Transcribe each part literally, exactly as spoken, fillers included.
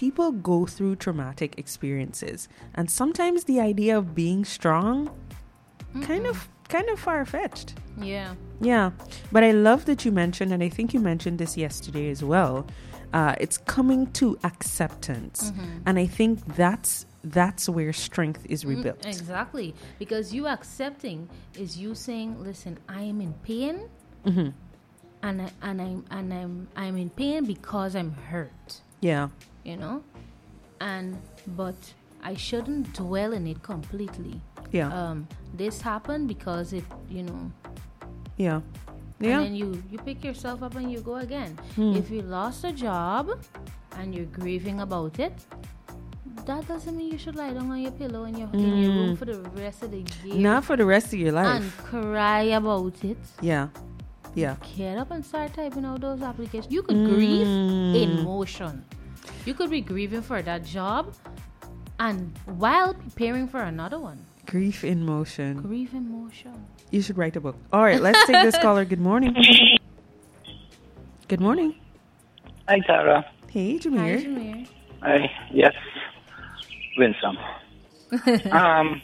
people go through traumatic experiences, and sometimes the idea of being strong Mm-mm. kind of kind of far-fetched. Yeah. Yeah. But I love that you mentioned, and I think you mentioned this yesterday as well, uh, it's coming to acceptance. Mm-hmm. And I think that's that's where strength is rebuilt. Mm, exactly. Because you accepting is you saying, listen, I am in pain. Mm-hmm. And I, and I'm and I'm I'm in pain because I'm hurt. Yeah. You know? And but I shouldn't dwell in it completely. Yeah. Um this happened because it, you know. Yeah. Yeah. And then you, you pick yourself up and you go again. Hmm. If you lost a job and you're grieving about it, that doesn't mean you should lie down on your pillow in your, mm. in your room for the rest of the year. Not for the rest of your life. And cry about it. Yeah. Yeah. Get up and start typing out those applications. You could mm. grieve in motion. You could be grieving for that job and while preparing for another one. Grief in motion. Grief in motion. You should write a book. All right, let's take this caller. Good morning. Good morning. Hi, Tara. Hey, Jameer. Hi, Jameer. Hi, yes. Winsome. um,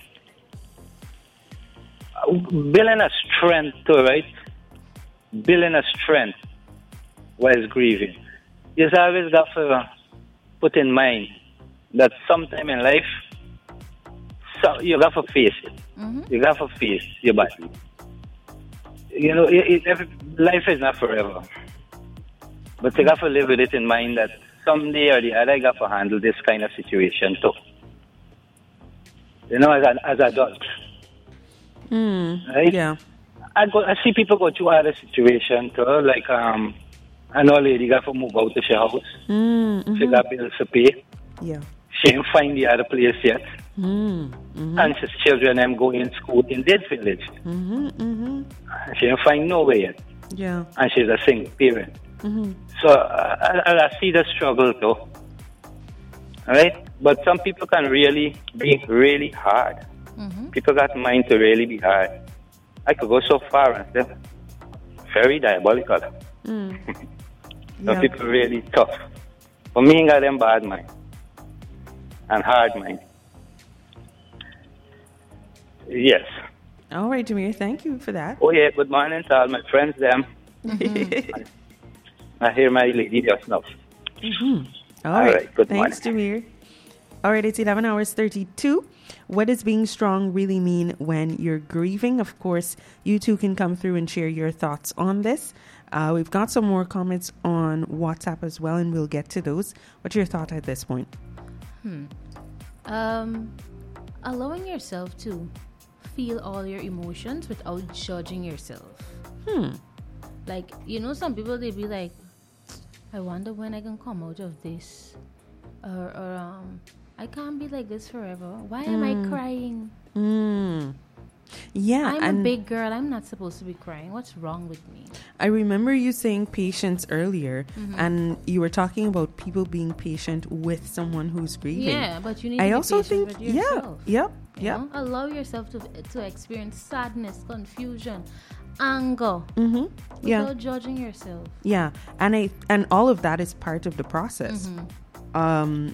building a strength too, right? Building a strength while grieving. You always got to put in mind that sometime in life, so you got to face it. Mm-hmm. You got to face your body. You know, it, it, life is not forever. But you got to live with it in mind that someday or the other you got to handle this kind of situation too. You know, as an as adults. Mm, right? Yeah. I go I see people go through other situations too, like um an old lady got to move out of her house. Mm-hmm. She got bills to pay. Yeah. She didn't find the other place yet. Mm, mm-hmm. And his children them go in school in this village. Mm-hmm, mm-hmm. She didn't find nowhere yet. Yeah. And she's a single parent. Mm-hmm. So uh, I, I see the struggle too. Alright? But some people can really be really hard. Mm-hmm. People got mind to really be hard. I could go so far and say, very diabolical. Mm. Some Yeah. people really tough. For me, I got them bad mind. And hard mind. Yes. All right, Jameer. Thank you for that. Oh, yeah. Good morning to all my friends, them. Mm-hmm. I hear my lady just now. Mm-hmm. All, all right. right. Good Thanks, morning. Jameer. All right. It's eleven hours thirty-two. What does being strong really mean when you're grieving? Of course, you two can come through and share your thoughts on this. Uh, we've got some more comments on WhatsApp as well, and we'll get to those. What's your thought at this point? Hmm. Um, allowing yourself to feel all your emotions without judging yourself. Hmm. Like, you know, some people, they be like, I wonder when I can come out of this. Or, or um, I can't be like this forever. Why am Mm. I crying? Mm. Yeah. I'm and a big girl. I'm not supposed to be crying. What's wrong with me? I remember you saying patience earlier, mm-hmm. and you were talking about people being patient with someone who's grieving. Yeah, but you need I to be also patient think, with yourself. yeah, yep, You yep. know? Allow yourself to to experience sadness, confusion, anger, Mm-hmm. Yeah, without judging yourself. yeah, and I and all of that is part of the process. Mm-hmm. Um,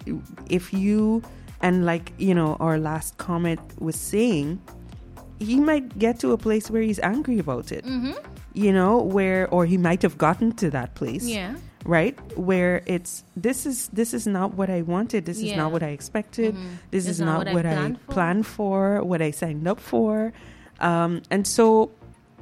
if you and like you know, our last comment was saying, he might get to a place where he's angry about it. Mm-hmm. You know, where or he might have gotten to that place. Yeah. Right, where it's this is this is not what I wanted. This Yeah. is not what I expected. Mm-hmm. This It's is not, what, I planned for. planned for. What I signed up for, um, and so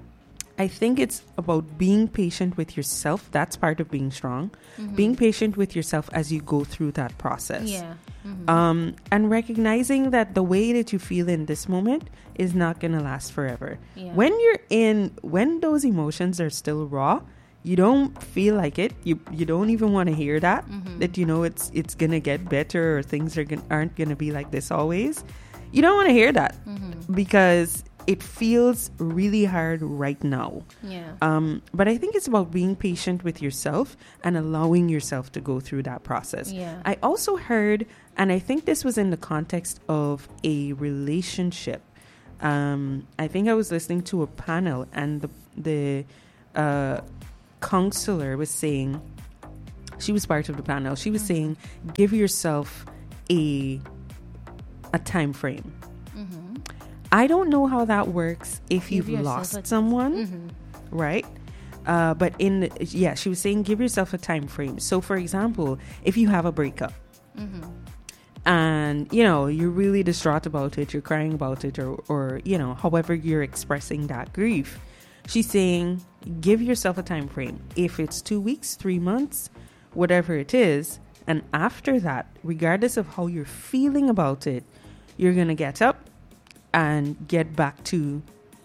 I think it's about being patient with yourself. That's part of being strong. Mm-hmm. Being patient with yourself as you go through that process. Yeah. Mm-hmm. Um, and recognizing that the way that you feel in this moment is not going to last forever. Yeah. When you're in, when those emotions are still raw, you don't feel like it. You you don't even want to hear that. Mm-hmm. That you know it's it's gonna get better or things are gonna, aren't gonna be like this always. You don't want to hear that Mm-hmm. because it feels really hard right now. Yeah. Um, but I think it's about being patient with yourself and allowing yourself to go through that process. Yeah. I also heard, and I think this was in the context of a relationship. Um, I think I was listening to a panel, and the the uh, counselor was saying she was part of the panel. She was mm-hmm. saying, give yourself a a time frame. Mm-hmm. I don't know how that works if give you've lost a, someone, mm-hmm. right? Uh, but in yeah, she was saying, give yourself a time frame. So, for example, if you have a breakup. Mm-hmm. And, you know, you're really distraught about it, you're crying about it, or, or, you know, however you're expressing that grief. She's saying, give yourself a time frame. If it's two weeks, three months, whatever it is. And after that, regardless of how you're feeling about it, you're going to get up and get back to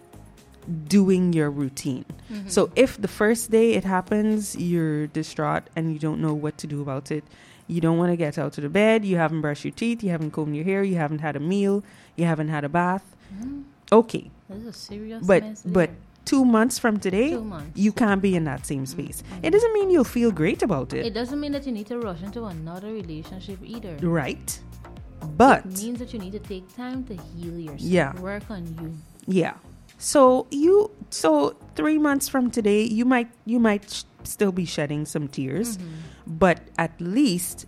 doing your routine. Mm-hmm. So if the first day it happens, you're distraught and you don't know what to do about it, you don't want to get out of the bed, you haven't brushed your teeth, you haven't combed your hair, you haven't had a meal, you haven't had a bath. Mm-hmm. Okay. This is a serious but mess but there. two months from today, two months. you can't be in that same space. Mm-hmm. It doesn't mean you'll feel great about it. It doesn't mean that you need to rush into another relationship either. Right. But it means that you need to take time to heal yourself. Yeah. Work on you. Yeah. So you so three months from today, you might you might sh- still be shedding some tears, mm-hmm. but at least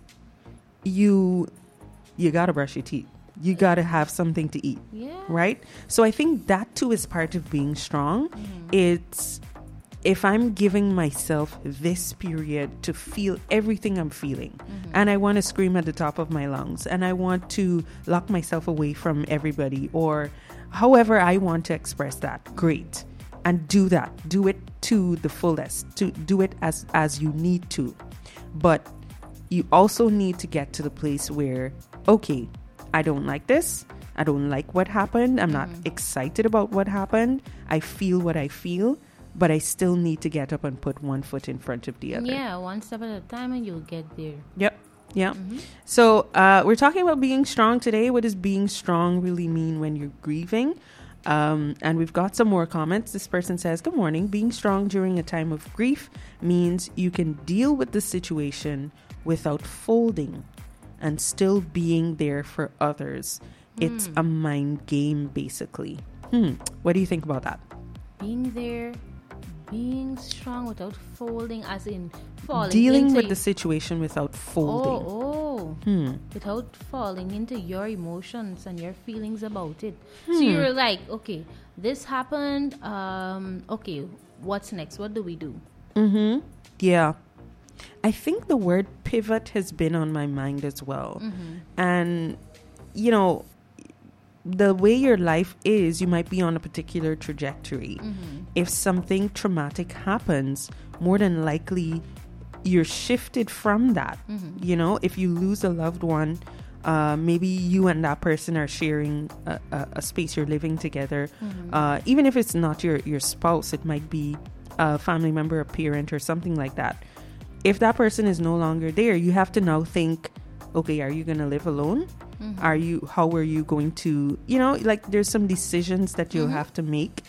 you you gotta brush your teeth. You gotta have something to eat. Yeah. Right? So I think that too is part of being strong. Mm-hmm. It's if I'm giving myself this period to feel everything I'm feeling, mm-hmm. and I want to scream at the top of my lungs, and I want to lock myself away from everybody, or however I want to express that, great. And do that. Do it to the fullest. To do it as, as you need to. But you also need to get to the place where, okay, I don't like this. I don't like what happened. I'm mm-hmm. not excited about what happened. I feel what I feel. But I still need to get up and put one foot in front of the other. Yeah, one step at a time and you'll get there. Yep. Yeah. Mm-hmm. So uh, we're talking about being strong today. What does being strong really mean when you're grieving? Um, and we've got some more comments. This person says, good morning. Being strong during a time of grief means you can deal with the situation without folding and still being there for others. Mm. It's a mind game, basically. Hmm. What do you think about that? Being there, being strong without folding, as in falling dealing into with the situation without folding. Oh, oh. Hmm. Without falling into your emotions and your feelings about it. Hmm. So you're like, okay, this happened. Um, okay, what's next? What do we do? Mm-hmm. Yeah. I think the word pivot has been on my mind as well. Mm-hmm. And, you know, the way your life is, you might be on a particular trajectory. Mm-hmm. If something traumatic happens, more than likely you're shifted from that. Mm-hmm. You know, if you lose a loved one, uh, maybe you and that person are sharing a, a, a space, you're living together. Mm-hmm. Uh, even if it's not your, your spouse, it might be a family member, a parent, or something like that. If that person is no longer there, you have to now think, okay, are you going to live alone? Mm-hmm. Are you, how are you going to, you know, like there's some decisions that you'll mm-hmm. have to make.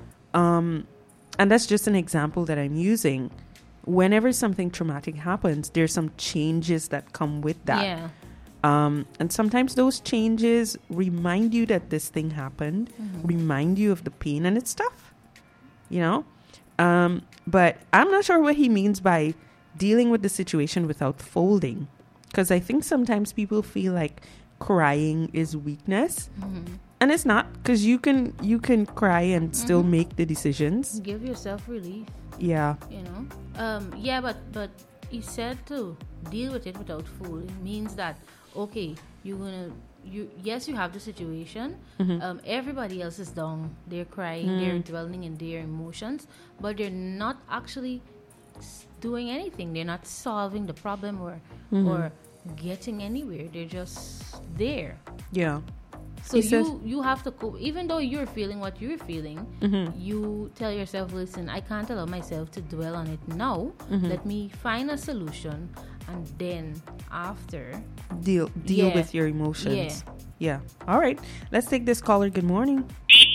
Um, and that's just an example that I'm using. Whenever something traumatic happens, there's some changes that come with that. Yeah. Um, and sometimes those changes remind you that this thing happened, mm-hmm. remind you of the pain, and it's tough, you know? Um, but I'm not sure what he means by dealing with the situation without folding. Because I think sometimes people feel like crying is weakness. Mm-hmm. And it's not, because you can you can cry and mm-hmm. still make the decisions. Give yourself relief. Yeah. You know? Um, yeah, but, but he said to deal with it without folding means that, okay, you're going to, you yes, you have the situation. Mm-hmm. Um, everybody else is down. They're crying. Mm. They're dwelling in their emotions. But they're not actually doing anything. They're not solving the problem or mm-hmm. or getting anywhere. They're just there. Yeah. So he you says, you have to cope. Even though you're feeling what you're feeling, mm-hmm. you tell yourself, listen, I can't allow myself to dwell on it now. Mm-hmm. Let me find a solution, and then after deal deal yeah, with your emotions. Yeah. Yeah. All right. Let's take this caller. Good morning.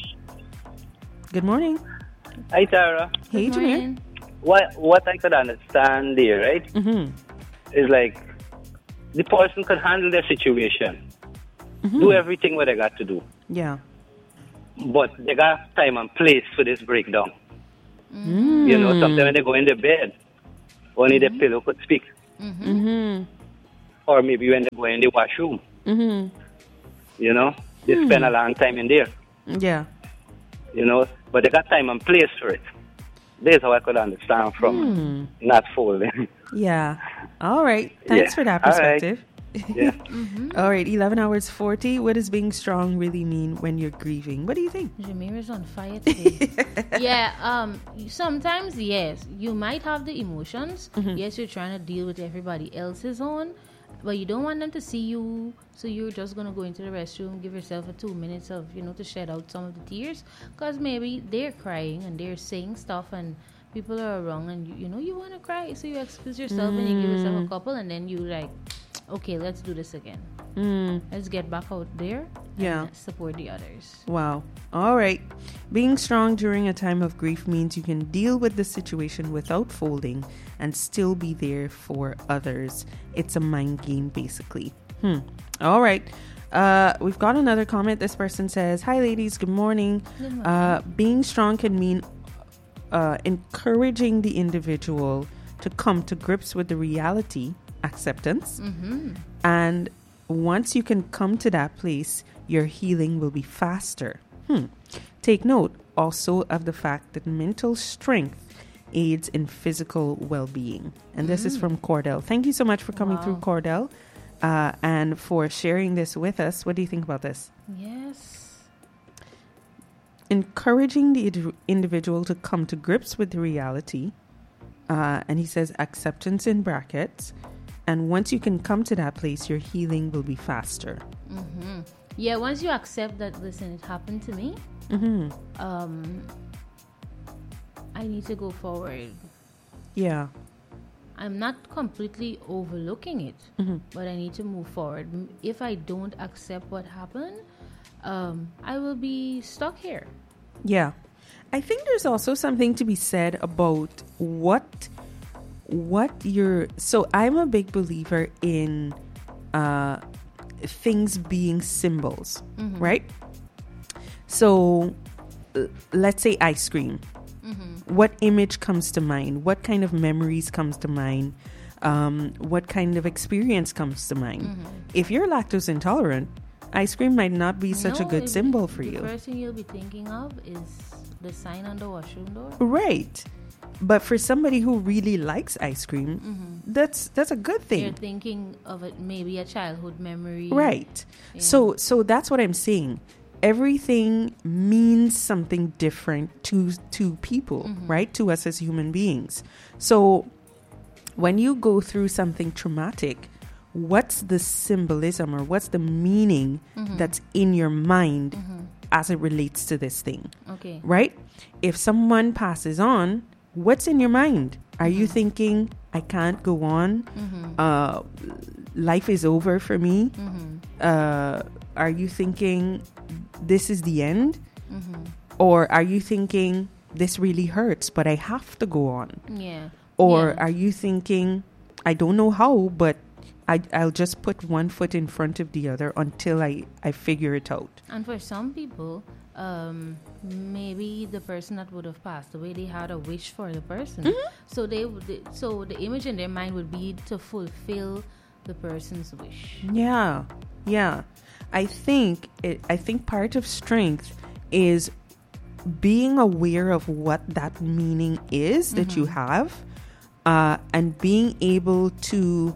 Good morning. Hi, Tara. Hey, Jameer. What what I could understand there, right, mm-hmm. is like the person could handle their situation, mm-hmm. do everything what they got to do. Yeah. But they got time and place for this breakdown. Mm. You know, sometimes when they go in their bed, only mm-hmm. the pillow could speak. Mm-hmm. Mm-hmm. Or maybe when they go in the washroom. Mm-hmm. You know, they Hmm. spend a long time in there. Yeah. You know, but they got time and place for it. That's how I could understand from Hmm. not folding. Yeah. All right. Thanks Yeah. for that All right. perspective. Yeah. All right. eleven hours forty. What does being strong really mean when you're grieving? What do you think? Jameer on fire today. Yeah, um, sometimes, yes, you might have the emotions. Mm-hmm. Yes, you're trying to deal with everybody else's own, but you don't want them to see you, so you're just going to go into the restroom, give yourself a two minutes of, you know, to shed out some of the tears, because maybe they're crying and they're saying stuff and people are wrong, and you, you know, you want to cry, so you excuse yourself and you give yourself a couple, and then you like, okay, let's do this again. Mm. Let's get back out there and Yeah. support the others. Wow. All right. Being strong during a time of grief means you can deal with the situation without folding and still be there for others. It's a mind game, basically. Hmm. All right. Uh, we've got another comment. This person says, "Hi, ladies. Good morning. Good morning. Uh, being strong can mean uh, encouraging the individual to come to grips with the reality, acceptance, Mm-hmm. and once you can come to that place, your healing will be faster. Hmm. Take note also of the fact that mental strength aids in physical well-being." And this is from Cordell. Thank you so much for coming Wow. through, Cordell, uh, and for sharing this with us. What do you think about this? Yes. Encouraging the indi- individual to come to grips with the reality, uh, and he says acceptance in brackets, and once you can come to that place, your healing will be faster. Mm-hmm. Yeah, once you accept that, listen, it happened to me, Mm-hmm. um, I need to go forward. Yeah. I'm not completely overlooking it, Mm-hmm. but I need to move forward. M- If I don't accept what happened, um, I will be stuck here. Yeah. I think there's also something to be said about what what you're so I'm a big believer in uh things being symbols, right? So uh, let's say ice cream. What image comes to mind? What kind of memories comes to mind? Um, what kind of experience comes to mind? If you're lactose intolerant, ice cream might not be such a No, good it- symbol for the you. first thing you'll be thinking of is the sign on the washroom door. Right. But for somebody who really likes ice cream, that's that's a good You're thing. thinking of it, maybe a childhood memory. Right. Yeah. So so that's what I'm saying. Everything means something different to to people, right? To us as human beings. So when you go through something traumatic, what's the symbolism or what's the meaning that's in your mind as it relates to this thing? Okay. Right? If someone passes on, what's in your mind? Are you thinking, I can't go on? Uh, life is over for me? Uh, are you thinking, this is the end? Or are you thinking, this really hurts, but I have to go on? Yeah. Or Yeah. are you thinking, I don't know how, but I, I'll just put one foot in front of the other until I, I figure it out? And for some people, um, maybe the person that would have passed away, they had a wish for the person. So they would, so the image in their mind would be to fulfill the person's wish. Yeah, yeah. I think it, I think part of strength is being aware of what that meaning is that you have, uh, and being able to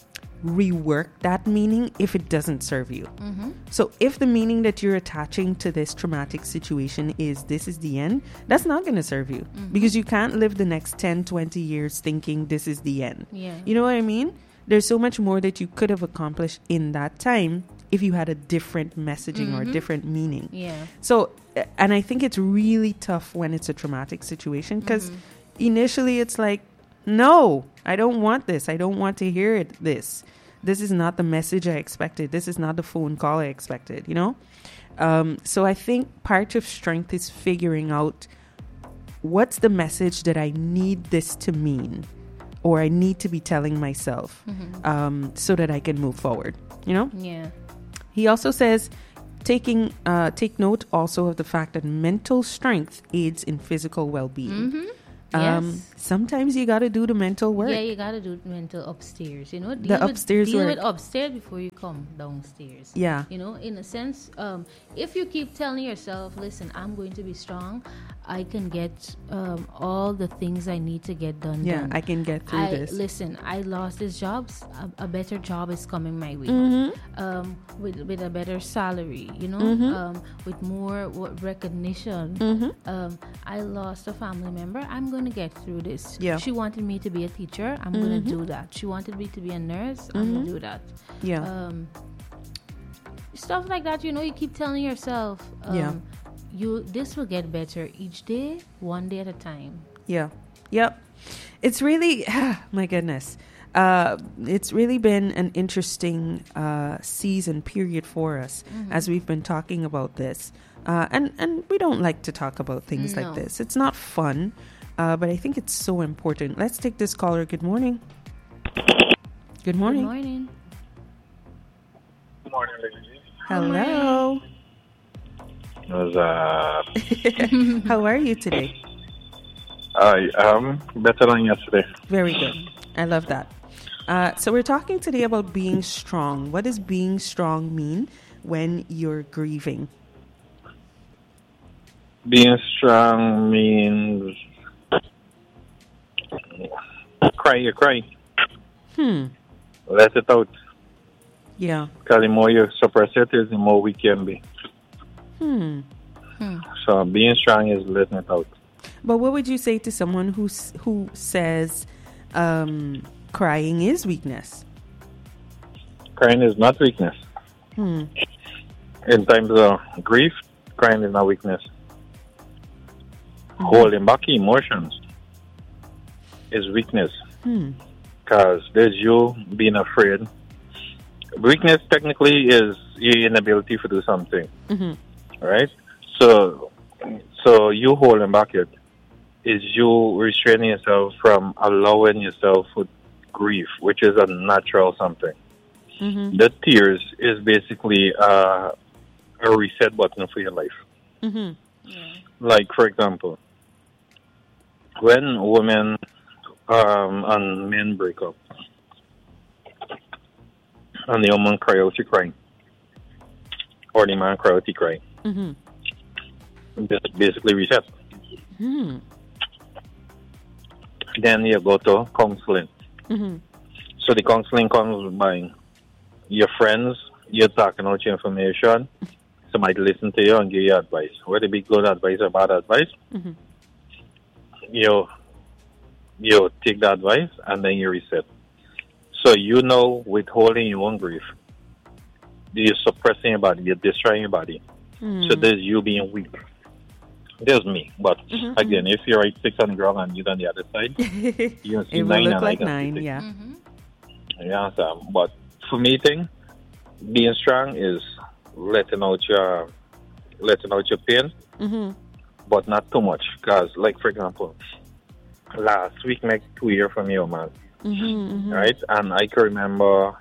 rework that meaning if it doesn't serve you. So if the meaning that you're attaching to this traumatic situation is this is the end, that's not going to serve you, because you can't live the next ten, twenty years thinking this is the end. Yeah. You know what I mean? There's so much more that you could have accomplished in that time if you had a different messaging or a different meaning. Yeah. So, uh, and I think it's really tough when it's a traumatic situation, because initially it's like, no, I don't want this. I don't want to hear it. This, this is not the message I expected. This is not the phone call I expected, you know? Um, so I think part of strength is figuring out what's the message that I need this to mean, or I need to be telling myself, um, so that I can move forward, you know? Yeah. He also says, taking uh, take note also of the fact that mental strength aids in physical well-being. Um, Yes. Sometimes you got to do the mental work. Yeah, you gotta do mental upstairs. You know, deal The with, upstairs deal work. with upstairs before you come downstairs. Yeah. You know, in a sense, um, if you keep telling yourself, "Listen, I'm going to be strong. I can get um, all the things I need to get done." Yeah, done. I can get through I, this. Listen, I lost this job. s- A, a better job is coming my way. Mm-hmm. Um, with with a better salary. You know, um, with more wo- recognition. Mm-hmm. Um, I lost a family member. I'm going to get through this. Yeah. She wanted me to be a teacher. I'm going to do that. She wanted me to be a nurse. I'm going to do that. Yeah. Um, stuff like that. You know, you keep telling yourself, um, Yeah. you this will get better each day, one day at a time. Yeah. Yep. It's really, my goodness. Uh, it's really been an interesting uh, season period for us as we've been talking about this. Uh, and, and we don't like to talk about things No. like this. It's not fun, uh, but I think it's so important. Let's take this caller. Good morning. Good morning. Good morning. Good morning, ladies. Hello. What's up? How are you today? I am better than yesterday. Very good. I love that. Uh, so we're talking today about being strong. What does being strong mean when you're grieving? Being strong means cry, you cry. Hmm. Let it out. Yeah. Because the more you suppress it, is the more weak you can be. Hmm. So being strong is letting it out. But what would you say to someone who s- who says um, crying is weakness? Crying is not weakness. Hmm. In times of grief, crying is not weakness. Holding back emotions is weakness. Hmm. Because there's you being afraid. Weakness technically is your inability to do something, Mm-hmm. right? So, so you holding back it is you restraining yourself from allowing yourself to grief, which is a natural something. Mm-hmm. The tears is basically uh, a reset button for your life. Mm-hmm. Like, for example, when women um, and men break up, and the woman cry out, she crying, or the man cry out, he crying. Mm-hmm. This basically reset. Hmm. Then you go to counseling. Mm-hmm. So the counseling comes by your friends, you're talking out your information, somebody listen to you and give you advice. Whether it be good advice or bad advice, Mm-hmm. you you take the advice and then you reset. So you know withholding your own grief. You're suppressing your body, you're destroying your body. Mm-hmm. So there's you being weak. There's me. But Mhm, again, if you're right six on the ground and you're on the other side, you see It will nine look and like I can see nine, six. yeah. Mm-hmm. Yeah, so, but for me, thing being strong is letting out your letting out your pain, Mm-hmm. but not too much. Cause, like for example, last week make two years from you, man, Mm-hmm. Mm-hmm. right? And I can remember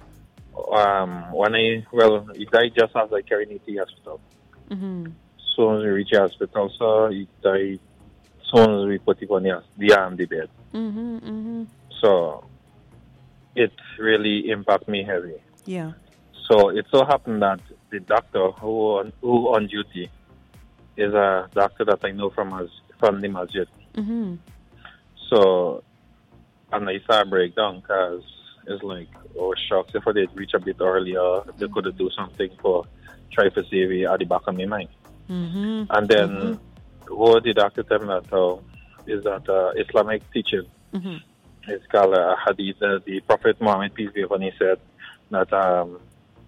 um, when I well, he died just as I carried him to the hospital. Mm-hmm. Soon as we reach the hospital, so he died. Soon as we put him on the the arm the bed, Mm-hmm. Mm-hmm. so it really impacted me heavy. Yeah. So it so happened that the doctor who on, who on duty is a doctor that I know from us from the masjid. Mm-hmm. So, and I started break down because it's like, oh, shucks, if I did reach a bit earlier, they could have do something for try to save it at the back of my mind. Mm-hmm. And then what the doctor told me that uh, is that uh, Islamic teaching. Mm-hmm. It's called a hadith. Uh, the Prophet Muhammad, peace be upon him, said that um,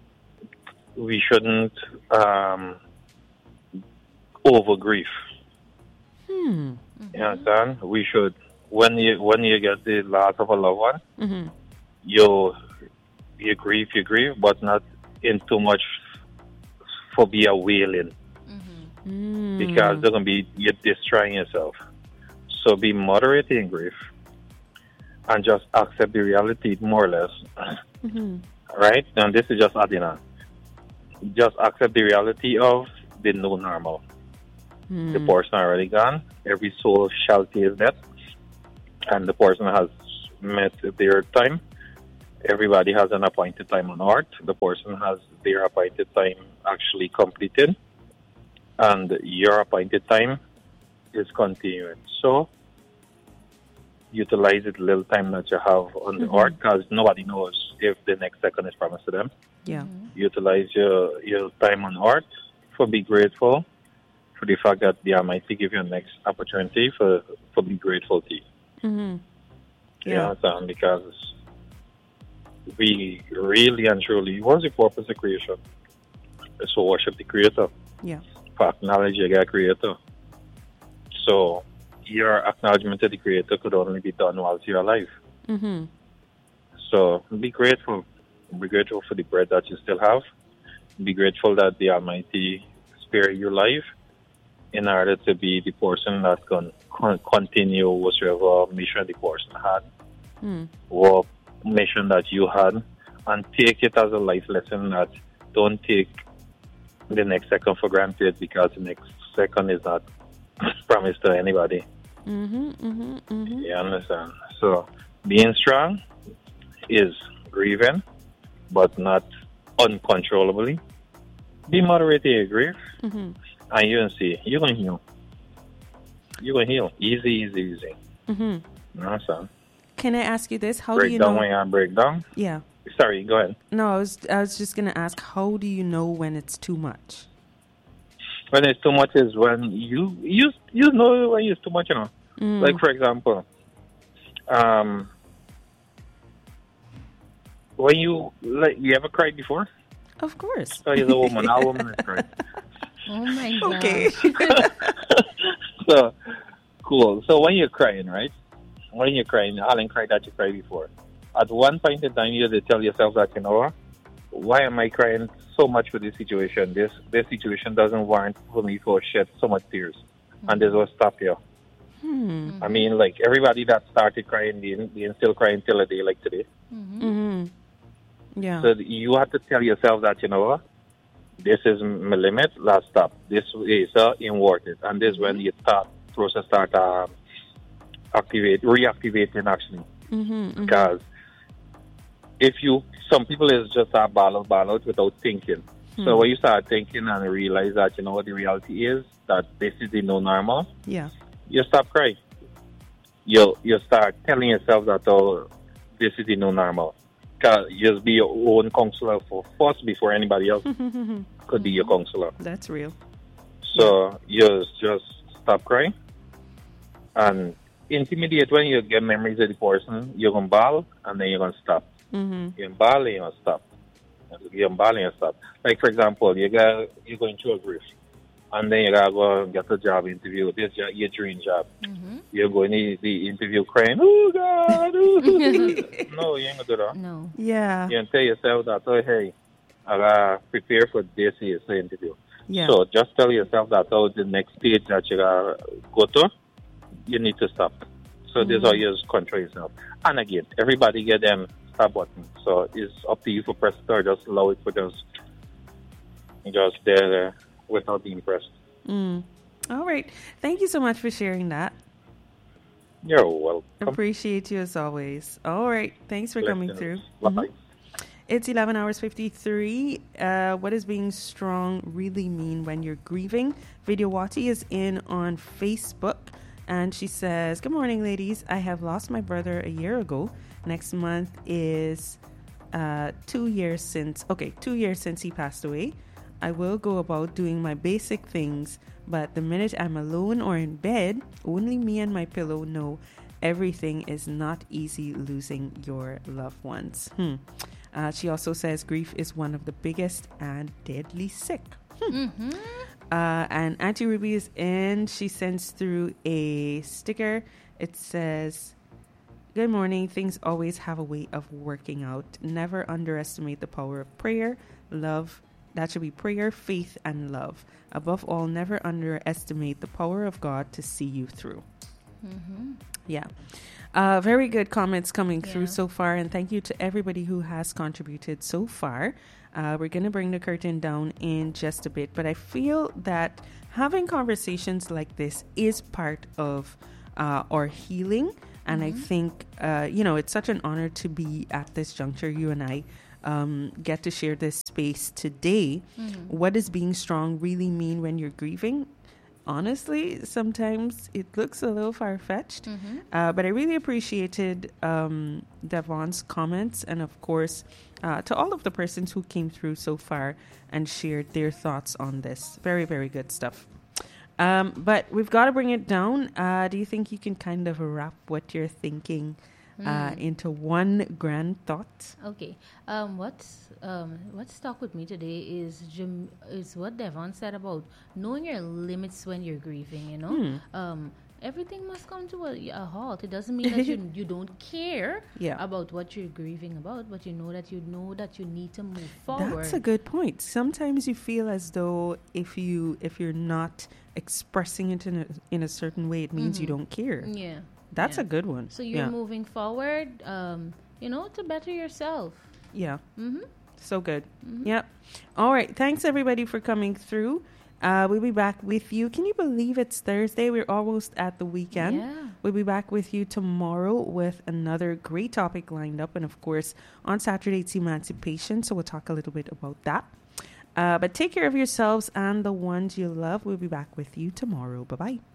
we shouldn't um, over grief. Hmm. You understand? We should, when you when you get the loss of a loved one, Mm-hmm. you you grieve, you grieve, but not in too much for be a wailing, Mm. because they're gonna be you're destroying yourself. So be moderate in grief and just accept the reality more or less. Mm-hmm. Right? And this is just adding on. Just accept the reality of the new normal. Mm. The portion already gone. Every soul shall taste death. and the person has met their time. Everybody has an appointed time on earth. The person has their appointed time actually completed, and your appointed time is continuing. So, utilize it little time that you have on the Mm-hmm. earth, because nobody knows if the next second is promised to them. Yeah. Utilize your, your time on earth for be grateful for the fact that the Almighty give you a next opportunity for, for be grateful to you. Mm-hmm. You Yeah. understand? Because we really and truly, what's the purpose of creation? It's to worship the Creator, Yeah. for acknowledge your Creator. So, your acknowledgement of the Creator could only be done whilst you're alive. Mm-hmm. So, be grateful. Be grateful for the bread that you still have. Be grateful that the Almighty spared your life in order to be the person that can con- continue whatever mission the person had, Mm. or mission that you had, and take it as a life lesson that don't take the next second for granted, because the next second is not promised to anybody. Mm-hmm. Mm-hmm. Mm-hmm. You understand? So, being strong is grieving, but not uncontrollably. Be moderate in your grief, Mm-hmm. and you can see, you're going to heal. You're going to heal. Easy, easy, easy. Mm-hmm. You understand? Can I ask you this? How do Break you down know? when you break down. Yeah. Sorry, go ahead. No, I was I was just gonna ask, how do you know when it's too much? When it's too much is when you you you know when it's too much, you know. Mm. Like, for example, um, when you like you ever cried before? Of course. So you're a woman, a woman has cried. Oh my god. Okay. So cool. So when you're crying, right? When you're crying, Alan cried that you cried before. At one point in time, you have to tell yourself that, you know what? Why am I crying so much for this situation? This this situation doesn't warrant for me to shed so much tears. And this will stop here. Hmm. I mean, like, everybody that started crying, they, they still crying till a day like today. Mm-hmm. Yeah. So you have to tell yourself that, you know what? This is my limit. Let's stop. This is uh, worth it. And this is when the start, process start um, activate, reactivating actually. Mm-hmm. Mm-hmm. Because if you, some people is just a ball out, ball out without thinking. Hmm. So when you start thinking and realize that, you know what the reality is, that this is the new normal, Yeah. you stop crying. You you start telling yourself that, oh, this is the new normal. Cause you just be your own counselor for first before anybody else could be your counselor. That's real. So you just stop crying and intimidate when you get memories of the person. You're gonna bawl and then you're gonna stop. Mm-hmm. You're gonna bawl and you're gonna stop. You're gonna bawl and you stop. Like, for example, you got you're going through a grief, and then you gotta go and get a job interview. This is your, your dream job. Mm-hmm. You're going to the interview crying, oh God, ooh. No, you ain't gonna do that. No. Yeah. You can tell yourself that, oh, hey, I gotta prepare for this year's interview. Yeah. So just tell yourself that, oh, the next stage that you gotta go to, you need to stop. So Mm-hmm. this is how you just control yourself. And again, everybody get them stop button. So it's up to you for press start. Just allow it for just, just there uh, without being pressed. Mm. All right. Thank you so much for sharing that. You're welcome. Appreciate you as always. All right. Thanks for coming through. Bye. Mhm. It's eleven hours fifty-three. Uh, what does being strong really mean when you're grieving? Videowati is in on Facebook, and she says, good morning, ladies. I have lost my brother a year ago. Next month is uh, two years since, okay, two years since he passed away. I will go about doing my basic things, but the minute I'm alone or in bed, only me and my pillow know everything is not easy losing your loved ones. Hmm. Uh, she also says grief is one of the biggest and deadly sick. Hmm. Mm-hmm. Uh, and Auntie Ruby is in. She sends through a sticker. It says, good morning. Things always have a way of working out. Never underestimate the power of prayer, love. That should be prayer, faith, and love. Above all, never underestimate the power of God to see you through. Mm-hmm. Yeah. Uh, very good comments coming Yeah. through so far. And thank you to everybody who has contributed so far. Uh, we're going to bring the curtain down in just a bit. But I feel that having conversations like this is part of uh, our healing. And Mm-hmm. I think, uh, you know, it's such an honor to be at this juncture. You and I um, get to share this space today. Mm-hmm. What does being strong really mean when you're grieving? Honestly, sometimes it looks a little far-fetched, Mm-hmm. uh, but I really appreciated um, Devon's comments, and of course, uh, to all of the persons who came through so far and shared their thoughts on this. Very, very good stuff. Um, but we've got to bring it down. Uh, do you think you can kind of wrap what you're thinking uh, Mm. into one grand thought? Okay. Um, what's um, what stuck with me today is Jim, is what Devon said about knowing your limits when you're grieving. You know, Hmm. um, everything must come to a, a halt. It doesn't mean that you you don't care Yeah. about what you're grieving about, but you know that you know that you need to move forward. That's a good point. Sometimes you feel as though if you if you're not expressing it in a, in a certain way, it means you Mhm. don't care. Yeah. That's yeah. a good one. So you're yeah. moving forward, um, you know, to better yourself. Yeah. Mm-hmm. So good. Mhm. Yep. All right. Thanks everybody for coming through. Uh, we'll be back with you. Can you believe it's Thursday? We're almost at the weekend. Yeah. We'll be back with you tomorrow with another great topic lined up. And of course, on Saturday, it's emancipation. So we'll talk a little bit about that. Uh, but take care of yourselves and the ones you love. We'll be back with you tomorrow. Bye-bye.